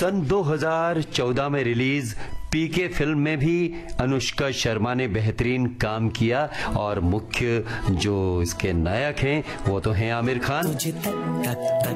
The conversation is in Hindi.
सन 2014 में रिलीज पीके फिल्म में भी अनुष्का शर्मा ने बेहतरीन काम किया और मुख्य जो इसके नायक हैं वो तो हैं आमिर खान।